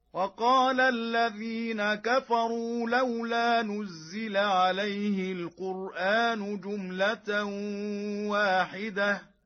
وقال الذين كفروا لولا نزل عليه القرآن جملة واحدة